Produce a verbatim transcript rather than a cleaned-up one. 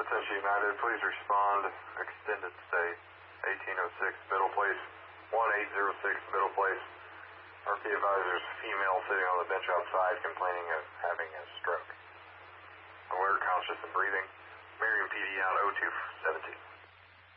Attention United, please respond. Extended stay. eighteen oh six Middle Place. one eight zero six Middle Place. R P advisors, female sitting on the bench outside complaining of having a stroke. Aware, conscious, and breathing. Miriam P D out oh two seventeen.